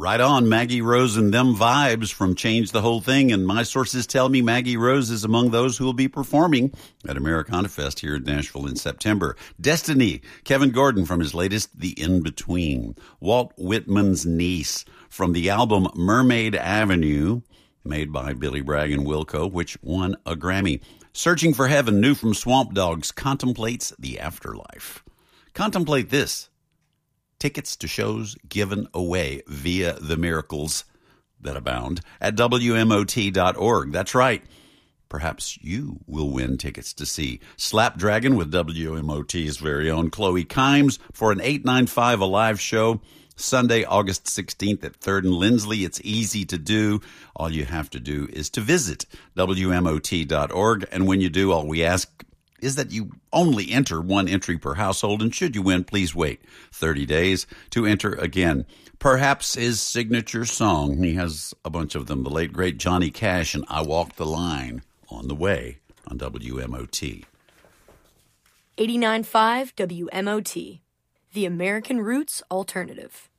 Right on, Maggie Rose and Them Vibes from Change the Whole Thing. And my sources tell me Maggie Rose is among those who will be performing at Americana Fest here in Nashville in September. Destiny, Kevin Gordon from his latest The In-Between. Walt Whitman's Niece from the album Mermaid Avenue, made by Billy Bragg and Wilco, which won a Grammy. Searching for Heaven, new from Swamp Dogs, contemplates the afterlife. Contemplate this. Tickets to shows given away via the miracles that abound at WMOT.org. That's right. Perhaps you will win tickets to see Slapdragon with WMOT's very own Chloe Kimes for an 895 Alive show Sunday, August 16th at 3rd and Lindsley. It's easy to do. All you have to do is to visit WMOT.org. And when you do, all we ask is that you only enter one entry per household, and should you win, please wait 30 days to enter again. Perhaps his signature song, he has a bunch of them, the late, great Johnny Cash and I Walk the Line, on the way on WMOT. 89.5 WMOT, the American Roots Alternative.